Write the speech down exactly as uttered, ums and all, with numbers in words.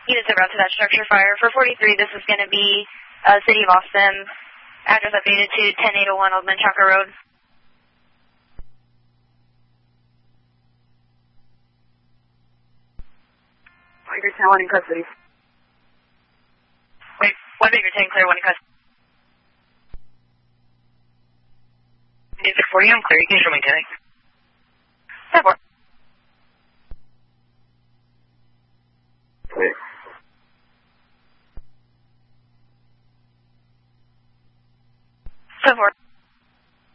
Units are out to that structure fire. For forty-three, this is going to be uh, City of Austin. Address updated to ten eight oh one Old Menchaca Road. Baker ten one in custody. Wait, one Baker ten, clear, one in custody. Is it forty? I'm clear. You can show me connect. ten four.